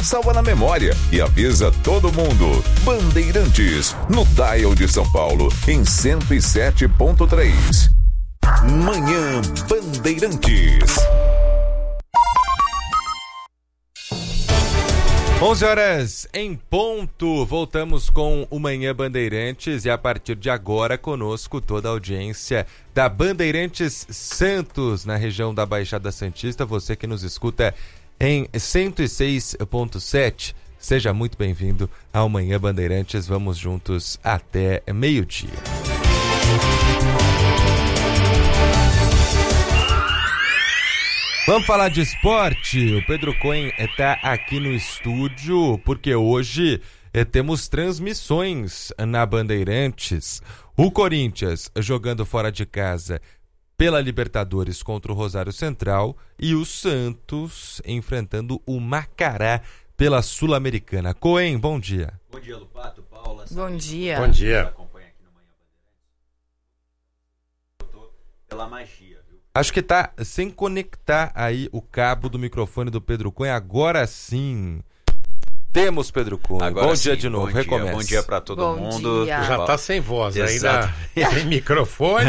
salva na memória e avisa todo mundo. Bandeirantes, no dial de São Paulo, em 107.3. Manhã Bandeirantes. 11 horas em ponto, voltamos com o Manhã Bandeirantes e a partir de agora conosco toda a audiência da Bandeirantes Santos na região da Baixada Santista, você que nos escuta em 106.7, seja muito bem-vindo ao Manhã Bandeirantes, vamos juntos até meio-dia. Vamos falar de esporte. O Pedro Cohen está aqui no estúdio porque hoje temos transmissões na Bandeirantes. O Corinthians jogando fora de casa pela Libertadores contra o Rosário Central e o Santos enfrentando o Macará pela Sul-Americana. Cohen, bom dia. Bom dia, Lupato, Paula. Bom dia. Bom dia. Acompanha aqui no Manhã Bandeirantes. Eu tô pela magia. Acho que tá sem conectar aí o cabo do microfone do Pedro Cunha. Agora sim. Temos Pedro Cunha. Bom dia de novo. Recomeça. Bom dia pra todo mundo. Dia. Já tá sem voz Exato. ainda. Sem microfone.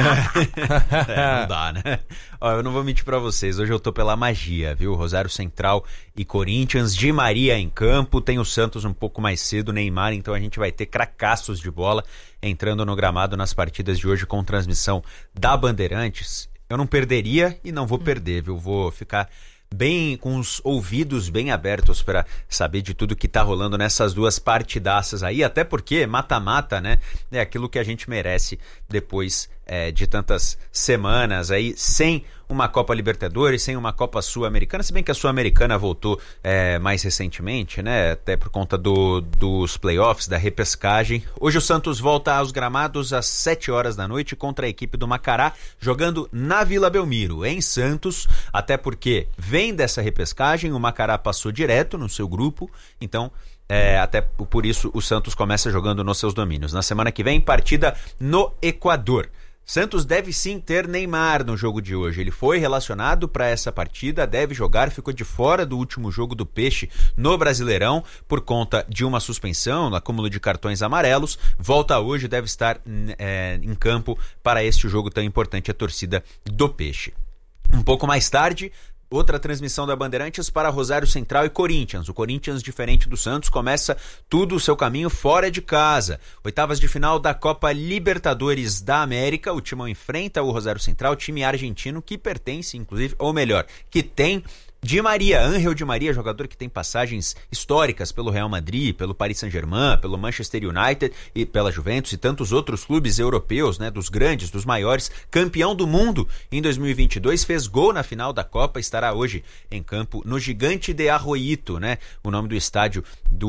Não dá, né? Ó, eu não vou mentir pra vocês. Hoje eu tô pela magia, viu? Rosário Central e Corinthians. Di Maria em campo. Tem o Santos um pouco mais cedo, Neymar. Então a gente vai ter cracaços de bola entrando no gramado nas partidas de hoje com transmissão da Bandeirantes. Eu não perderia e não vou perder, viu? Vou ficar bem com os ouvidos bem abertos para saber de tudo que tá rolando nessas duas partidaças aí, até porque mata-mata, né? É aquilo que a gente merece depois de tantas semanas aí sem uma Copa Libertadores, sem uma Copa Sul-Americana, se bem que a Sul-Americana voltou mais recentemente, né? Até por conta dos playoffs, da repescagem. Hoje o Santos volta aos gramados às 7 horas da noite contra a equipe do Macará, jogando na Vila Belmiro, em Santos, até porque vem dessa repescagem, o Macará passou direto no seu grupo, então até por isso o Santos começa jogando nos seus domínios. Na semana que vem, partida no Equador. Santos deve sim ter Neymar no jogo de hoje. Ele foi relacionado para essa partida, deve jogar, ficou de fora do último jogo do Peixe no Brasileirão por conta de uma suspensão, no acúmulo de cartões amarelos. Volta hoje, deve estar em campo para este jogo tão importante, a torcida do Peixe. Um pouco mais tarde, outra transmissão da Bandeirantes para Rosário Central e Corinthians. O Corinthians, diferente do Santos, começa tudo o seu caminho fora de casa. Oitavas de final da Copa Libertadores da América. O Timão enfrenta o Rosário Central, time argentino que pertence, inclusive, ou melhor, que tem Di Maria, Ángel Di Maria, jogador que tem passagens históricas pelo Real Madrid, pelo Paris Saint-Germain, pelo Manchester United e pela Juventus e tantos outros clubes europeus, né, dos grandes, dos maiores, campeão do mundo em 2022, fez gol na final da Copa, estará hoje em campo no Gigante de Arroyito, né, o nome do estádio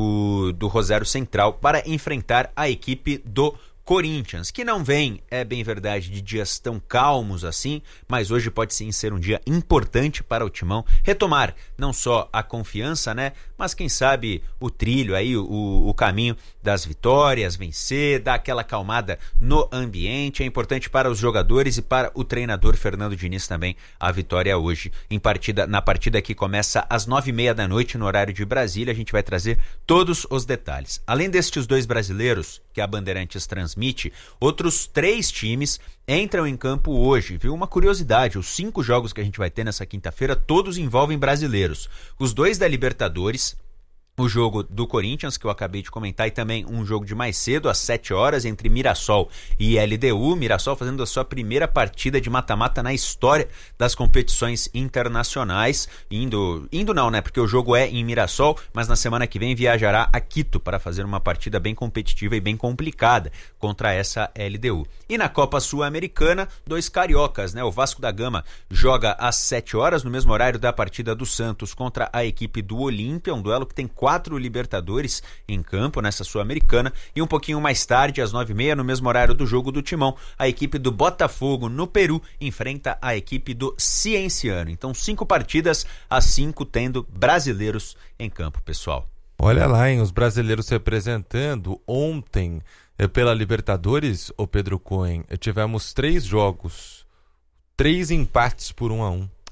do Rosário Central, para enfrentar a equipe do Corinthians, que não vem, é bem verdade, de dias tão calmos assim, mas hoje pode sim ser um dia importante para o Timão retomar não só a confiança, né, mas quem sabe o trilho aí, o caminho das vitórias, vencer, dar aquela acalmada no ambiente. É importante para os jogadores e para o treinador Fernando Diniz também a vitória hoje na partida que começa às 9h30 da noite no horário de Brasília. A gente vai trazer todos os detalhes. Além destes dois brasileiros que a Bandeirantes transmite, outros 3 times entram em campo hoje, viu? Uma curiosidade, os 5 jogos que a gente vai ter nessa quinta-feira, todos envolvem brasileiros. Os 2 da Libertadores, o jogo do Corinthians, que eu acabei de comentar, e também um jogo de mais cedo, às 7 horas, entre Mirassol e LDU. Mirassol fazendo a sua primeira partida de mata-mata na história das competições internacionais. Indo não, né? Porque o jogo é em Mirassol, mas na semana que vem viajará a Quito para fazer uma partida bem competitiva e bem complicada contra essa LDU. E na Copa Sul-Americana, 2 cariocas, né? O Vasco da Gama joga às 7 horas, no mesmo horário da partida do Santos contra a equipe do Olímpia, um duelo que tem 4 Libertadores em campo nessa Sul-Americana, e um pouquinho mais tarde, às 9h30, no mesmo horário do jogo do Timão, a equipe do Botafogo no Peru enfrenta a equipe do Cienciano. Então 5 partidas, as 5 tendo brasileiros em campo, pessoal. Olha lá, hein, os brasileiros representando. Ontem, pela Libertadores, o Pedro Cohen, tivemos 3 jogos, 3 empates por 1-1.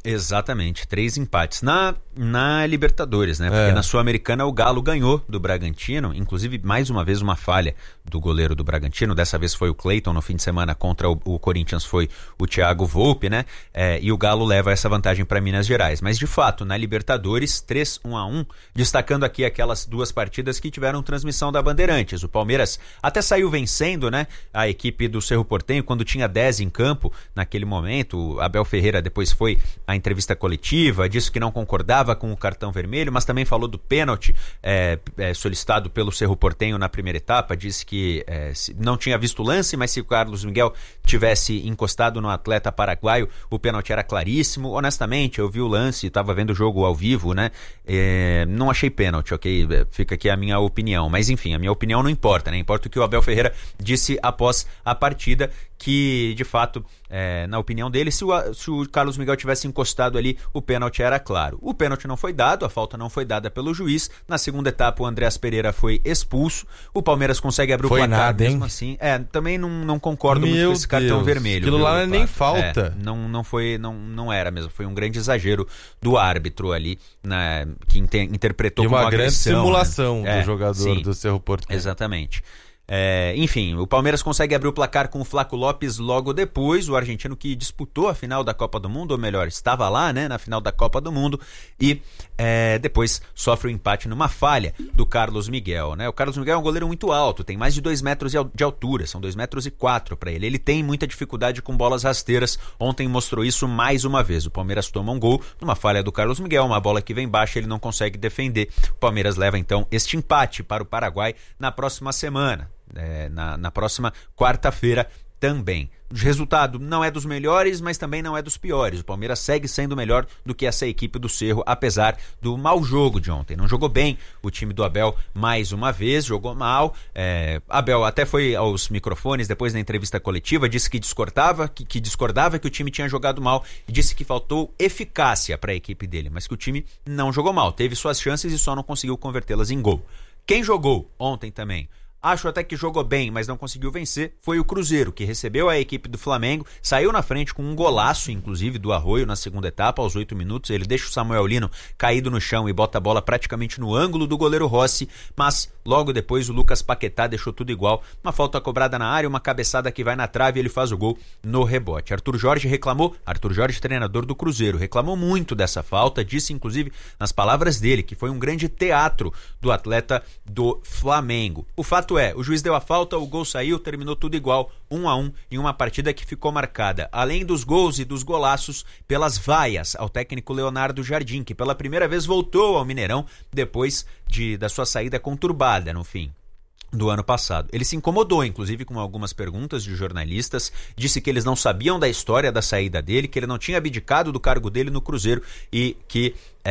Exatamente, 3 empates na Libertadores, né? Porque na Sul-Americana o Galo ganhou do Bragantino, inclusive mais uma vez uma falha do goleiro do Bragantino, dessa vez foi o Cleiton, no fim de semana contra o Corinthians foi o Thiago Volpe, né? E o Galo leva essa vantagem para Minas Gerais. Mas de fato, na Libertadores, 3-1-1, destacando aqui aquelas 2 partidas que tiveram transmissão da Bandeirantes. O Palmeiras até saiu vencendo, né? A equipe do Cerro Porteño, quando tinha 10 em campo, naquele momento. O Abel Ferreira depois foi à entrevista coletiva, disse que não concordava com o cartão vermelho, mas também falou do pênalti solicitado pelo Cerro Porteño na primeira etapa, disse que não tinha visto o lance, mas se o Carlos Miguel tivesse encostado no atleta paraguaio, o pênalti era claríssimo. Honestamente, eu vi o lance, estava vendo o jogo ao vivo, né? Não achei pênalti, ok? Fica aqui a minha opinião, mas enfim, a minha opinião não importa, né? Importa o que o Abel Ferreira disse após a partida, que de fato, na opinião dele, se o Carlos Miguel tivesse encostado ali, o pênalti era claro. O pênalti não foi dado, a falta não foi dada pelo juiz. Na segunda etapa, o Andreas Pereira foi expulso. O Palmeiras consegue abrir o placar nada, mesmo assim. Também não concordo muito com esse cartão vermelho. Aquilo lá não é nem falta. Não era mesmo. Foi um grande exagero do árbitro ali, né, que interpretou como uma grande agressão, simulação, né? do jogador do Cerro Porteño. Exatamente. Enfim, o Palmeiras consegue abrir o placar com o Flaco Lopes logo depois, o argentino que disputou a final da Copa do Mundo, ou melhor, estava lá, né, na final da Copa do Mundo, e depois sofre o empate numa falha do Carlos Miguel, né? O Carlos Miguel é um goleiro muito alto, tem mais de 2 metros de altura, são 2,04 metros para ele. Ele tem muita dificuldade com bolas rasteiras, ontem mostrou isso mais uma vez. O Palmeiras toma um gol numa falha do Carlos Miguel, uma bola que vem baixa, ele não consegue defender. O Palmeiras leva então este empate para o Paraguai na próxima semana. Na próxima quarta-feira também. O resultado não é dos melhores, mas também não é dos piores. O Palmeiras segue sendo melhor do que essa equipe do Cerro, apesar do mau jogo de ontem. Não jogou bem o time do Abel mais uma vez, jogou mal. Abel até foi aos microfones depois da entrevista coletiva, disse que discordava que o time tinha jogado mal e disse que faltou eficácia para a equipe dele, mas que o time não jogou mal. Teve suas chances e só não conseguiu convertê-las em gol. Quem jogou ontem também, acho até que jogou bem, mas não conseguiu vencer, foi o Cruzeiro, que recebeu a equipe do Flamengo, saiu na frente com um golaço, inclusive, do Arroio na segunda etapa, aos 8 minutos. Ele deixa o Samuel Lino caído no chão e bota a bola praticamente no ângulo do goleiro Rossi, mas logo depois o Lucas Paquetá deixou tudo igual. Uma falta cobrada na área, uma cabeçada que vai na trave e ele faz o gol no rebote. Arthur Jorge, treinador do Cruzeiro, reclamou muito dessa falta, disse inclusive nas palavras dele que foi um grande teatro do atleta do Flamengo. O fato o juiz deu a falta, o gol saiu, terminou tudo igual, 1-1, em uma partida que ficou marcada, além dos gols e dos golaços, pelas vaias ao técnico Leonardo Jardim, que pela primeira vez voltou ao Mineirão depois da sua saída conturbada no fim do ano passado. Ele se incomodou, inclusive, com algumas perguntas de jornalistas, disse que eles não sabiam da história da saída dele, que ele não tinha abdicado do cargo dele no Cruzeiro e que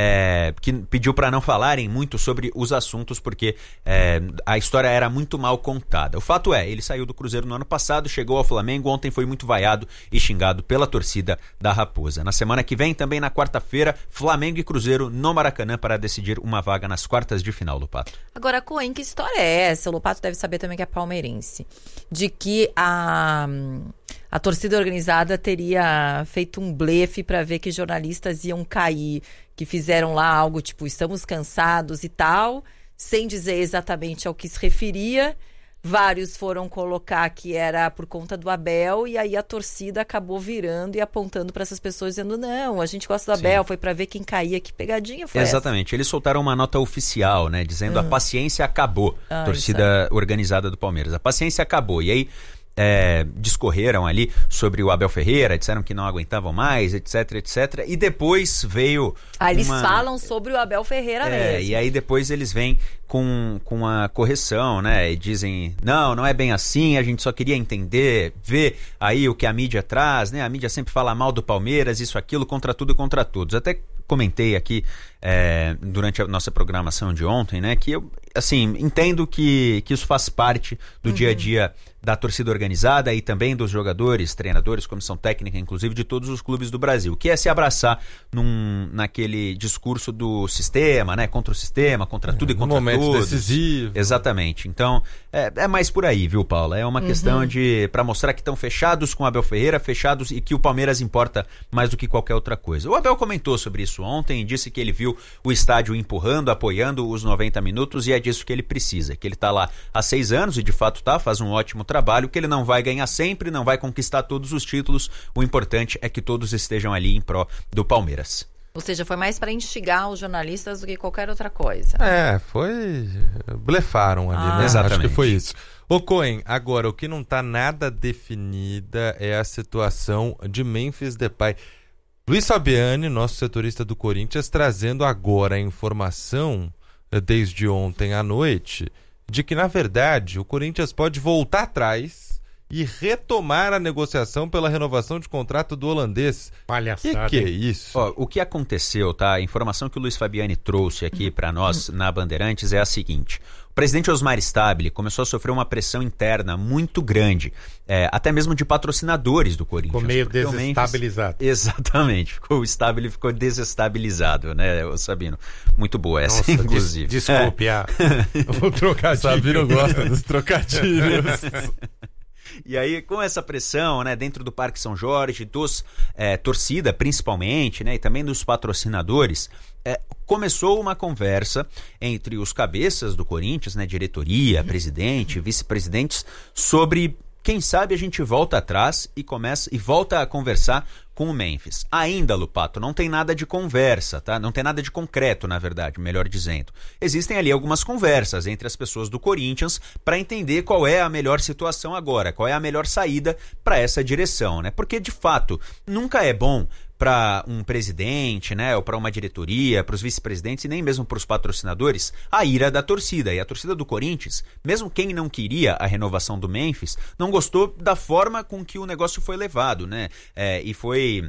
pediu para não falarem muito sobre os assuntos porque a história era muito mal contada. O fato ele saiu do Cruzeiro no ano passado, chegou ao Flamengo, ontem foi muito vaiado e xingado pela torcida da Raposa. Na semana que vem, também na quarta-feira, Flamengo e Cruzeiro no Maracanã para decidir uma vaga nas quartas de final, Lopato. Agora, Coen, que história é essa? O Lopato deve saber também que é palmeirense. De que a torcida organizada teria feito um blefe para ver que jornalistas iam cair, que fizeram lá algo tipo, estamos cansados e tal, sem dizer exatamente ao que se referia. Vários foram colocar que era por conta do Abel, e aí a torcida acabou virando e apontando para essas pessoas, dizendo, não, a gente gosta do Abel, foi para ver quem caía, que pegadinha foi Exatamente, essa? Eles soltaram uma nota oficial, né, dizendo a paciência acabou, torcida organizada do Palmeiras, a paciência acabou, e aí discorreram ali sobre o Abel Ferreira, disseram que não aguentavam mais, etc, etc, e depois veio eles falam sobre o Abel Ferreira mesmo. E aí depois eles vêm com a correção, né, e dizem, não é bem assim, a gente só queria entender, ver aí o que a mídia traz, né, a mídia sempre fala mal do Palmeiras, isso, aquilo, contra tudo e contra todos. Até comentei aqui durante a nossa programação de ontem, né, que assim, entendo que isso faz parte do dia a dia da torcida organizada e também dos jogadores, treinadores, comissão técnica, inclusive de todos os clubes do Brasil, que é se abraçar naquele discurso do sistema, né? Contra o sistema, contra tudo e contra momento todos. decisivo. Exatamente. Então, é mais por aí, viu, Paula? É uma questão para mostrar que estão fechados com o Abel Ferreira, fechados e que o Palmeiras importa mais do que qualquer outra coisa. O Abel comentou sobre isso ontem, disse que ele viu o estádio empurrando, apoiando os 90 minutos e é disso que ele precisa, que ele está lá há 6 anos e de fato faz um ótimo trabalho, que ele não vai ganhar sempre, não vai conquistar todos os títulos, o importante é que todos estejam ali em pró do Palmeiras. Ou seja, foi mais para instigar os jornalistas do que qualquer outra coisa. Blefaram ali, né? Exatamente. Acho que foi isso. Ô Cohen, agora, o que não tá nada definida é a situação de Memphis Depay. Luiz Fabiani, nosso setorista do Corinthians, trazendo agora a informação, desde ontem à noite, de que, na verdade, o Corinthians pode voltar atrás e retomar a negociação pela renovação de contrato do holandês. Palhaçada. Que é isso? Ó, o que aconteceu, tá? A informação que o Luiz Fabiani trouxe aqui para nós na Bandeirantes é a seguinte. O presidente Osmar Stabile começou a sofrer uma pressão interna muito grande, até mesmo de patrocinadores do Corinthians. Ficou meio desestabilizado. Exatamente. O Stabile ficou desestabilizado, né, o Sabino? Muito boa essa, Nossa, inclusive. Desculpe, o trocadilho. Sabino gosta dos trocadilhos. E aí, com essa pressão, né, dentro do Parque São Jorge, dos torcida principalmente, né, e também dos patrocinadores, começou uma conversa entre os cabeças do Corinthians, né, diretoria, presidente, vice-presidentes, sobre quem sabe a gente volta atrás e volta a conversar com o Memphis. Ainda, Lupato, não tem nada de conversa, tá? Não tem nada de concreto, na verdade, melhor dizendo. Existem ali algumas conversas entre as pessoas do Corinthians para entender qual é a melhor situação agora, qual é a melhor saída para essa direção, né? Porque, de fato, nunca é bom para um presidente, né, ou para uma diretoria, para os vice-presidentes e nem mesmo para os patrocinadores, a ira da torcida. E a torcida do Corinthians, mesmo quem não queria a renovação do Memphis, não gostou da forma com que o negócio foi levado, né? E foi...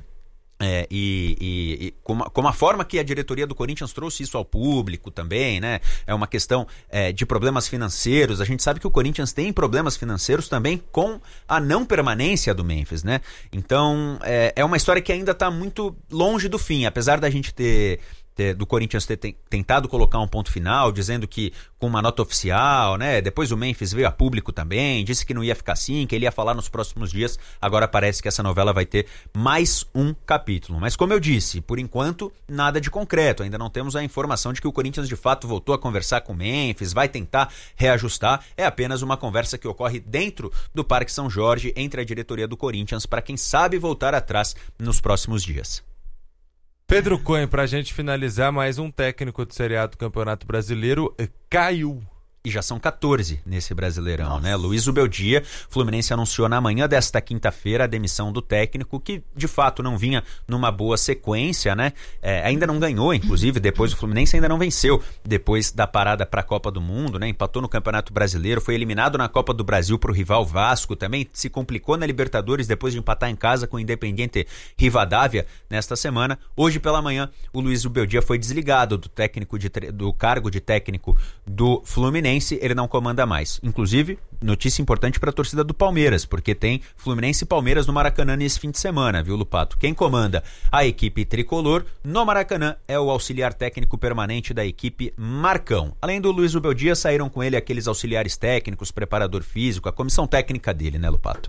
como a forma que a diretoria do Corinthians trouxe isso ao público também, né? É uma questão de problemas financeiros. A gente sabe que o Corinthians tem problemas financeiros também com a não permanência do Memphis, né? Então é uma história que ainda está muito longe do fim, apesar da gente do Corinthians ter tentado colocar um ponto final, dizendo que com uma nota oficial, né? Depois o Memphis veio a público também, disse que não ia ficar assim, que ele ia falar nos próximos dias. Agora parece que essa novela vai ter mais um capítulo. Mas como eu disse, por enquanto, nada de concreto. Ainda não temos a informação de que o Corinthians de fato voltou a conversar com o Memphis, vai tentar reajustar. É apenas uma conversa que ocorre dentro do Parque São Jorge, entre a diretoria do Corinthians, para quem sabe voltar atrás nos próximos dias. Pedro Cohen, pra gente finalizar, mais um técnico de Série A do Campeonato Brasileiro caiu. E já são 14 nesse Brasileirão, né? Luiz Ubeldia, Fluminense anunciou na manhã desta quinta-feira a demissão do técnico, que de fato não vinha numa boa sequência, né? Ainda não ganhou, inclusive, depois o Fluminense ainda não venceu, depois da parada para a Copa do Mundo, né? Empatou no Campeonato Brasileiro, foi eliminado na Copa do Brasil para o rival Vasco, também se complicou na Libertadores depois de empatar em casa com o Independiente Rivadavia nesta semana. Hoje pela manhã, o Luiz Ubeldia foi desligado do cargo de técnico do Fluminense. Ele não comanda mais. Inclusive, notícia importante para a torcida do Palmeiras, porque tem Fluminense e Palmeiras no Maracanã nesse fim de semana, viu, Lupato? Quem comanda a equipe tricolor no Maracanã é o auxiliar técnico permanente da equipe Marcão. Além do Luiz Ubeldia, saíram com ele aqueles auxiliares técnicos, preparador físico, a comissão técnica dele, né, Lupato?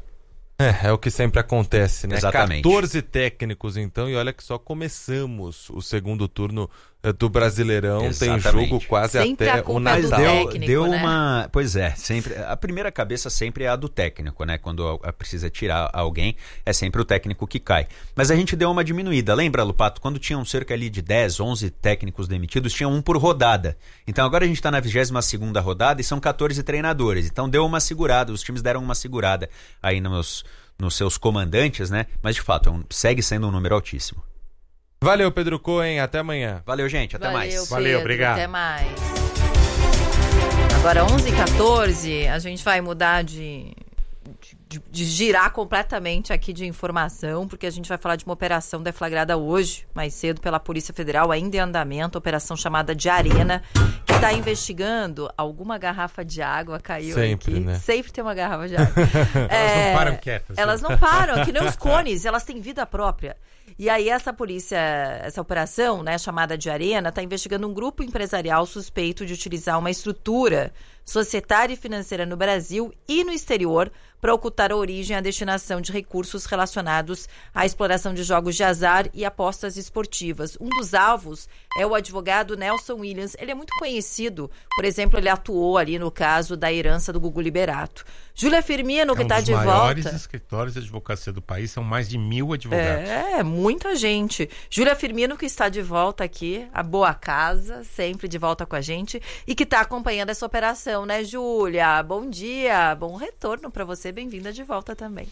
É o que sempre acontece, né? Exatamente. 14 técnicos, então, e olha que só começamos o segundo turno do Brasileirão. Exatamente. Tem jogo quase sempre até o Mas Natal. deu Né? uma... Pois é, sempre... A primeira cabeça sempre é a do técnico, né? Quando precisa tirar alguém, é sempre o técnico que cai. Mas a gente deu uma diminuída. Lembra, Lupato? Quando tinham cerca ali de 10, 11 técnicos demitidos, tinha um por rodada. Então agora a gente está na 22ª rodada e são 14 treinadores. Então deu uma segurada, os times deram uma segurada aí nos seus comandantes, né? Mas de fato, segue sendo um número altíssimo. Valeu, Pedro Cohen, até amanhã. Valeu, gente, até mais. Pedro, Valeu, obrigado. Até mais. Agora 11h14, a gente vai mudar de de girar completamente aqui de informação, porque a gente vai falar de uma operação deflagrada hoje, mais cedo, pela Polícia Federal, ainda em andamento, operação chamada de Arena, que está investigando alguma garrafa de água caiu Sempre, aqui. né? Sempre tem uma garrafa de água. Elas não param quietas. Elas não param, que nem os cones, elas têm vida própria. E aí essa operação, né, chamada de Arena, está investigando um grupo empresarial suspeito de utilizar uma estrutura societária e financeira no Brasil e no exterior para ocultar a origem e a destinação de recursos relacionados à exploração de jogos de azar e apostas esportivas. Um dos alvos é o advogado Nelson Williams. Ele é muito conhecido, por exemplo, ele atuou ali no caso da herança do Gugu Liberato. Júlia Firmino, que está de volta. Um dos maiores escritórios de advocacia do país, são mais de 1.000 advogados. Muita gente. Júlia Firmino, que está de volta aqui, a boa casa, sempre de volta com a gente, e que está acompanhando essa operação, né, Júlia? Bom dia, bom retorno para você, bem-vinda de volta também.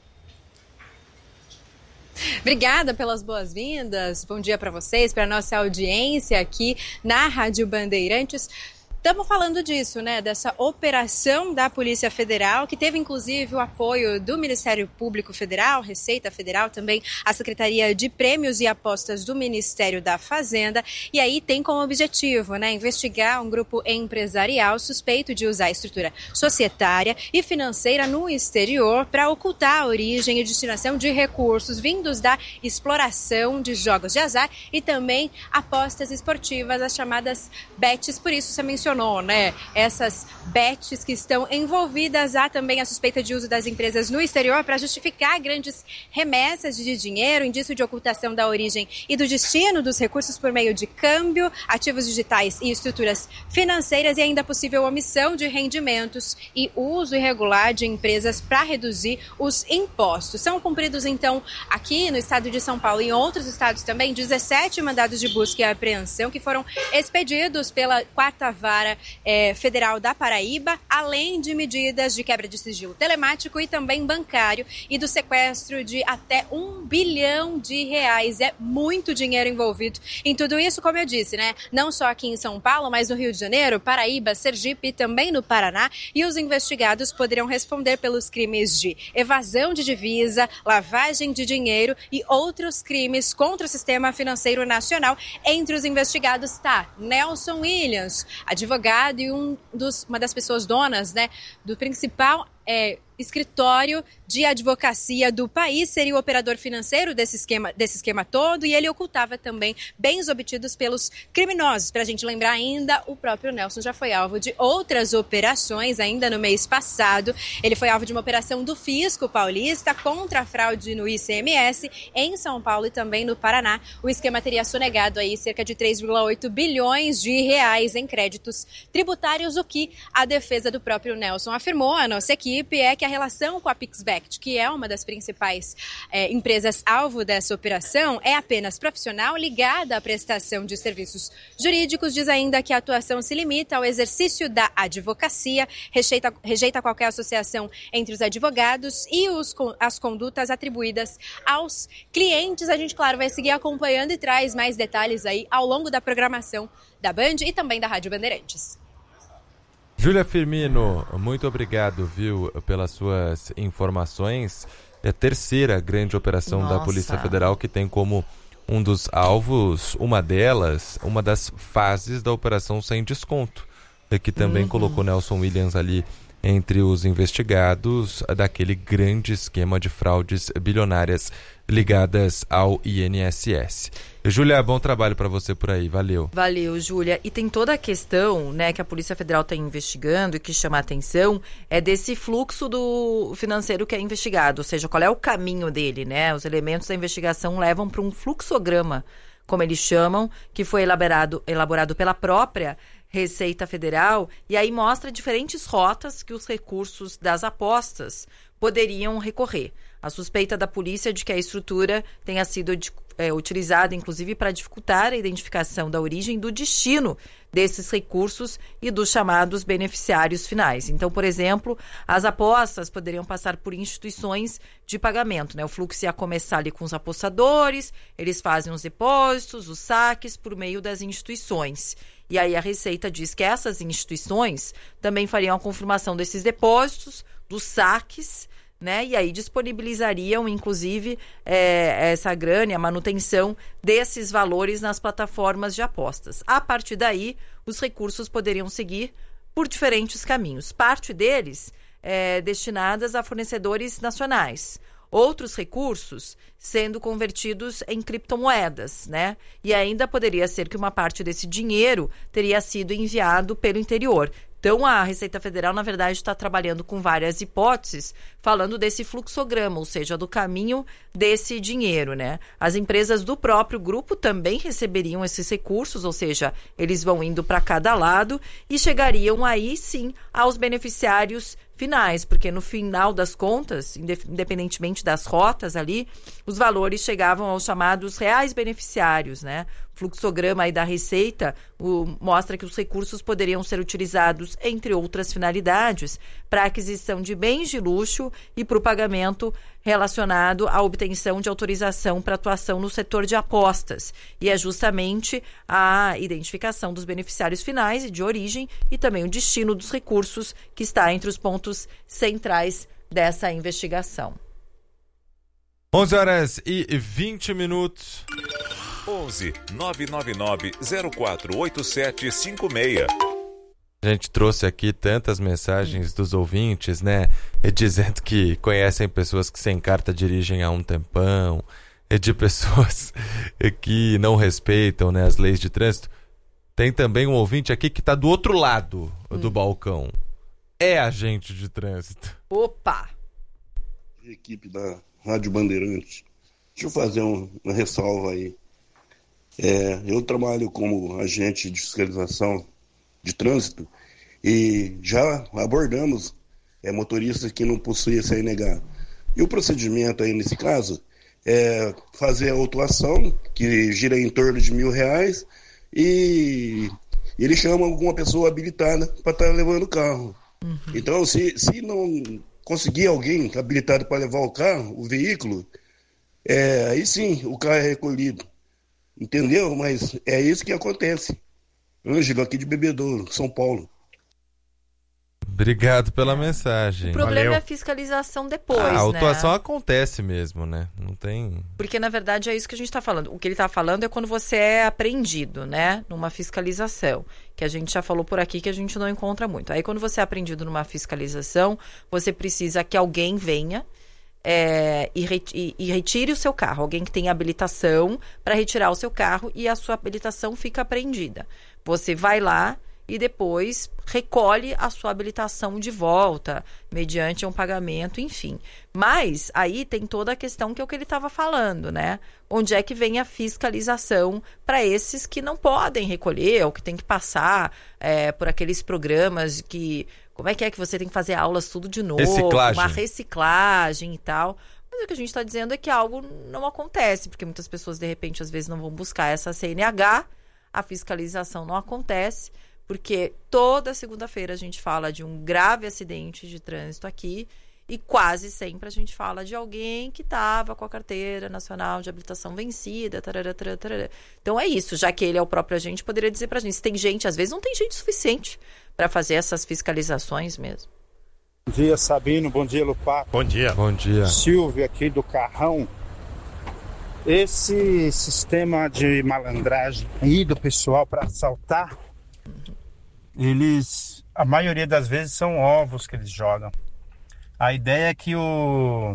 Obrigada pelas boas-vindas, bom dia para vocês, para a nossa audiência aqui na Rádio Bandeirantes. Estamos falando disso, né? Dessa operação da Polícia Federal, que teve inclusive o apoio do Ministério Público Federal, Receita Federal, também a Secretaria de Prêmios e Apostas do Ministério da Fazenda. E aí tem como objetivo, né, investigar um grupo empresarial suspeito de usar estrutura societária e financeira no exterior para ocultar a origem e destinação de recursos vindos da exploração de jogos de azar e também apostas esportivas, as chamadas bets. Por isso você mencionou, né, essas bets que estão envolvidas. Há também a suspeita de uso das empresas no exterior para justificar grandes remessas de dinheiro, indício de ocultação da origem e do destino dos recursos por meio de câmbio, ativos digitais e estruturas financeiras, e ainda possível omissão de rendimentos e uso irregular de empresas para reduzir os impostos. São cumpridos, então, aqui no estado de São Paulo e em outros estados também, 17 mandados de busca e apreensão que foram expedidos pela 4ª Vara Federal da Paraíba, além de medidas de quebra de sigilo telemático e também bancário e do sequestro de até R$1 bilhão. É muito dinheiro envolvido em tudo isso, como eu disse, né? Não só aqui em São Paulo, mas no Rio de Janeiro, Paraíba, Sergipe e também no Paraná. E os investigados poderão responder pelos crimes de evasão de divisa, lavagem de dinheiro e outros crimes contra o sistema financeiro nacional. Entre os investigados está Nelson Williams, advogado e uma das pessoas donas, né, do principal escritório de advocacia do país, seria o operador financeiro desse esquema todo, e ele ocultava também bens obtidos pelos criminosos. Para a gente lembrar ainda, o próprio Nelson já foi alvo de outras operações, ainda no mês passado. Ele foi alvo de uma operação do Fisco Paulista contra a fraude no ICMS em São Paulo e também no Paraná. O esquema teria sonegado aí cerca de 3,8 bilhões de reais em créditos tributários, o que a defesa do próprio Nelson afirmou, a nossa equipe, é que a relação com a PixBet, que é uma das principais empresas alvo dessa operação, é apenas profissional, ligada à prestação de serviços jurídicos. Diz ainda que a atuação se limita ao exercício da advocacia, rejeita qualquer associação entre os advogados e as condutas atribuídas aos clientes. A gente, claro, vai seguir acompanhando e traz mais detalhes aí ao longo da programação da Band e também da Rádio Bandeirantes. Júlia Firmino, muito obrigado, viu, pelas suas informações. É a terceira grande operação da Polícia Federal que tem como um dos alvos, uma das fases da Operação Sem Desconto, que também colocou Nelson Williams ali entre os investigados daquele grande esquema de fraudes bilionárias ligadas ao INSS. Júlia, bom trabalho para você por aí, valeu. Valeu, Júlia. E tem toda a questão, né, que a Polícia Federal está investigando e que chama a atenção, é desse fluxo do financeiro que é investigado, ou seja, qual é o caminho dele, né? Os elementos da investigação levam para um fluxograma, como eles chamam, que foi elaborado pela própria Receita Federal, e aí mostra diferentes rotas que os recursos das apostas poderiam recorrer. A suspeita da polícia de que a estrutura tenha sido utilizada, inclusive, para dificultar a identificação da origem e do destino desses recursos e dos chamados beneficiários finais. Então, por exemplo, as apostas poderiam passar por instituições de pagamento, né? O fluxo ia começar ali com os apostadores, eles fazem os depósitos, os saques por meio das instituições. E aí a Receita diz que essas instituições também fariam a confirmação desses depósitos, dos saques, né? E aí disponibilizariam, inclusive, essa grana, a manutenção desses valores nas plataformas de apostas. A partir daí, os recursos poderiam seguir por diferentes caminhos. Parte deles destinadas a fornecedores nacionais. Outros recursos sendo convertidos em criptomoedas, né? E ainda poderia ser que uma parte desse dinheiro teria sido enviado pelo interior. Então, a Receita Federal, na verdade, está trabalhando com várias hipóteses, falando desse fluxograma, ou seja, do caminho desse dinheiro, né? As empresas do próprio grupo também receberiam esses recursos, ou seja, eles vão indo para cada lado e chegariam aí, sim, aos beneficiários finais, porque no final das contas, independentemente das rotas ali, os valores chegavam aos chamados reais beneficiários, né? O fluxograma aí da Receita mostra que os recursos poderiam ser utilizados, entre outras finalidades, para a aquisição de bens de luxo e para o pagamento relacionado à obtenção de autorização para atuação no setor de apostas. E é justamente a identificação dos beneficiários finais e de origem e também o destino dos recursos que está entre os pontos centrais dessa investigação. 11h20. 11 999 048756. A gente trouxe aqui tantas mensagens dos ouvintes, né? Dizendo que conhecem pessoas que sem carta dirigem há um tempão, de pessoas que não respeitam, né, as leis de trânsito. Tem também um ouvinte aqui que está do outro lado do balcão. É agente de trânsito. Opa! Equipe da Rádio Bandeirantes. Deixa eu fazer uma ressalva aí. Eu trabalho como agente de fiscalização de trânsito e já abordamos motoristas que não possuem CNH. E o procedimento aí nesse caso é fazer a autuação, que gira em torno de R$1.000, e ele chama alguma pessoa habilitada para estar levando o carro. Uhum. Então, se não conseguir alguém habilitado para levar o carro, o veículo, aí sim o carro é recolhido. Entendeu? Mas é isso que acontece. Ângelo, aqui de Bebedouro, São Paulo. Obrigado pela mensagem. O problema Valeu. é a fiscalização depois, a autuação né? acontece mesmo, né? Não tem... Porque, na verdade, é isso que a gente está falando. O que ele está falando é quando você é apreendido, né? Numa fiscalização. Que a gente já falou por aqui que a gente não encontra muito. Aí, quando você é apreendido numa fiscalização, você precisa que alguém venha e retire o seu carro. Alguém que tenha habilitação para retirar o seu carro e a sua habilitação fica apreendida. Você vai lá e depois recolhe a sua habilitação de volta, mediante um pagamento, enfim. Mas aí tem toda a questão que é o que ele estava falando, né? Onde é que vem a fiscalização para esses que não podem recolher, ou que tem que passar por aqueles programas que... Como é que você tem que fazer aulas tudo de novo? Reciclagem. Uma reciclagem e tal. Mas o que a gente está dizendo é que algo não acontece, porque muitas pessoas, de repente, às vezes não vão buscar essa CNH, a fiscalização não acontece, porque toda segunda-feira a gente fala de um grave acidente de trânsito aqui e quase sempre a gente fala de alguém que estava com a carteira nacional de habilitação vencida, tarará, tarará, tarará. Então é isso, já que ele é o próprio agente, poderia dizer pra gente, se tem gente, às vezes não tem gente suficiente para fazer essas fiscalizações mesmo. Bom dia, Sabino, bom dia, Lupato. Bom dia. Bom dia. Silvio aqui do Carrão. Esse sistema de malandragem aí do pessoal para assaltar, a maioria das vezes são ovos que eles jogam. A ideia é que o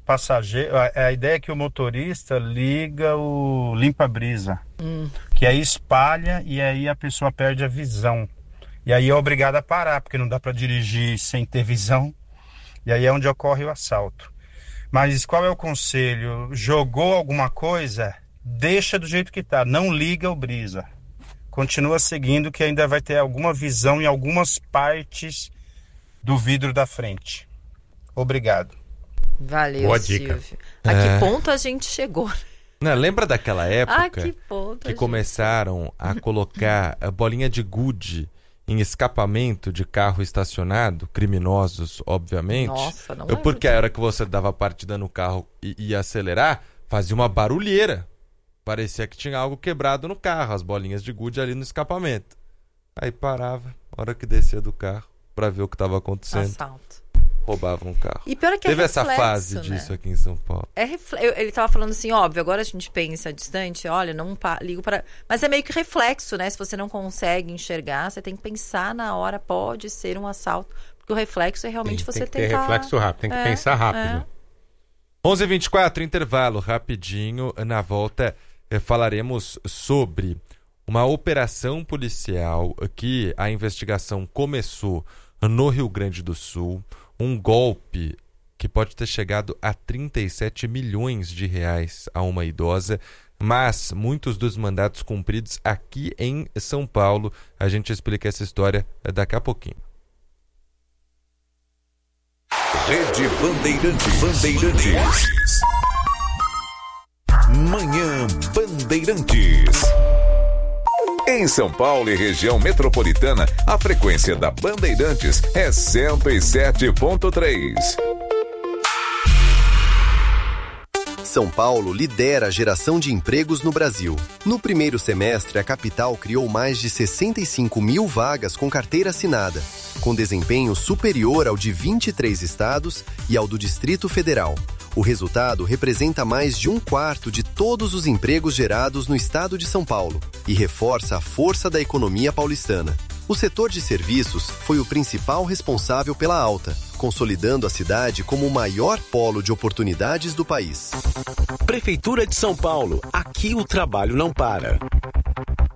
motorista liga o limpa-brisa, que aí espalha e aí a pessoa perde a visão. E aí é obrigado a parar, porque não dá para dirigir sem ter visão. E aí é onde ocorre o assalto. Mas qual é o conselho? Jogou alguma coisa? Deixa do jeito que tá, não liga o brisa. Continua seguindo, que ainda vai ter alguma visão em algumas partes do vidro da frente. Obrigado. Valeu, Boa dica. Silvio. A que ponto a gente chegou? Não, lembra daquela época Que ponto que começaram a colocar a bolinha de gude em escapamento de carro estacionado? Criminosos, obviamente. Nossa, não lembro. Porque a hora que você dava partida no carro e ia acelerar, fazia uma barulheira. Parecia que tinha algo quebrado no carro, as bolinhas de gude ali no escapamento. Aí parava, a hora que descia do carro, pra ver o que estava acontecendo. Assalto. roubavam o carro. E pior é que teve reflexo, essa fase disso aqui em São Paulo. Ele tava falando assim, óbvio, agora a gente pensa distante, olha, não ligo para... Mas é meio que reflexo, né? Se você não consegue enxergar, você tem que pensar na hora, pode ser um assalto. Porque o reflexo é realmente você tentar... Tem que ter reflexo rápido, tem que pensar rápido. 11h24, intervalo rapidinho. Na volta falaremos sobre uma operação policial que a investigação começou no Rio Grande do Sul. Um golpe que pode ter chegado a 37 milhões de reais a uma idosa, mas muitos dos mandados cumpridos aqui em São Paulo. A gente explica essa história daqui a pouquinho. Rede Bandeirantes. Manhã Bandeirantes. Em São Paulo e região metropolitana, a frequência da Bandeirantes é 107.3. São Paulo lidera a geração de empregos no Brasil. No primeiro semestre, a capital criou mais de 65 mil vagas com carteira assinada, com desempenho superior ao de 23 estados e ao do Distrito Federal. O resultado representa mais de 1/4 de todos os empregos gerados no estado de São Paulo e reforça a força da economia paulistana. O setor de serviços foi o principal responsável pela alta, consolidando a cidade como o maior polo de oportunidades do país. Prefeitura de São Paulo. Aqui o trabalho não para.